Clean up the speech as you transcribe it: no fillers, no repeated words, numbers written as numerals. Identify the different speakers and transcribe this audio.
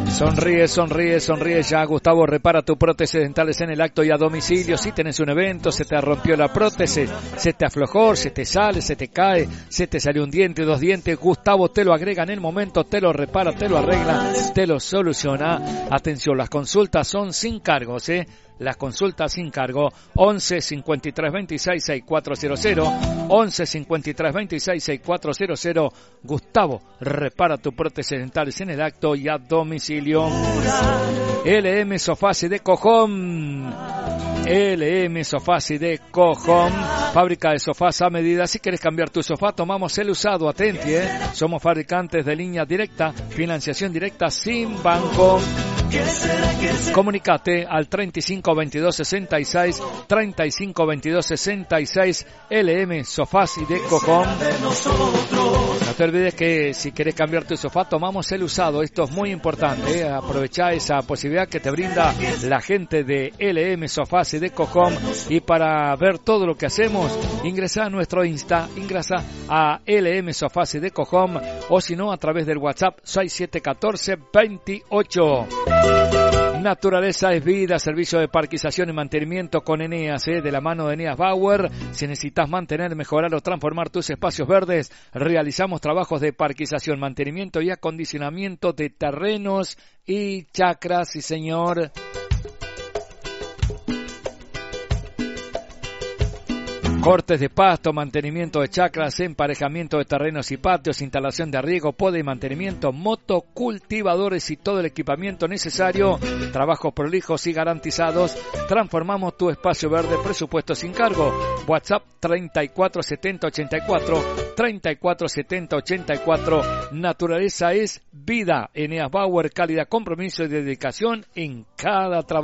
Speaker 1: Sonríe, sonríe, sonríe ya. Gustavo repara tu prótesis dentales en el acto y a domicilio. Si tenés un evento, se te rompió la prótesis, se te aflojó, se te sale, se te cae, se te salió un diente, 2 dientes, Gustavo te lo agrega en el momento, te lo repara, te lo arregla, te lo soluciona. Atención, las consultas son sin cargos, Las consultas sin cargo, 11 53 26 6400, 11 53 26 6400. Gustavo repara tu prótesis dentales en el acto y a domicilio. LM Sofás y de Cojón. LM Sofás y de Cojón, fábrica de sofás a medida. Si quieres cambiar tu sofá, tomamos el usado. Atenti, somos fabricantes de línea directa, financiación directa sin banco. Comunicate al 35 22 66 35 22 66. LM Sofás y de Cojón. No te olvides que si quieres cambiar tu sofá, tomamos el usado. Esto es muy importante, Aprovecha esa posibilidad que te brinda la gente de LM Sofás y de Cojón. Y para ver todo lo que hacemos, ingresa a nuestro Insta, ingresa a LM Sofás y de Cojón, o si no, a través del WhatsApp 671428. Naturaleza es vida, servicio de parquización y mantenimiento con Eneas, de la mano de Eneas Bauer. Si necesitas mantener, mejorar o transformar tus espacios verdes, realizamos trabajos de parquización, mantenimiento y acondicionamiento de terrenos y chacras, sí señor. Cortes de pasto, mantenimiento de chacras, emparejamiento de terrenos y patios, instalación de riego, poda y mantenimiento, motocultivadores y todo el equipamiento necesario. Trabajos prolijos y garantizados. Transformamos tu espacio verde, presupuesto sin cargo. WhatsApp 34 70 84, 34 70 84. Naturaleza es vida. Eneas Bauer, calidad, compromiso y dedicación en cada trabajo.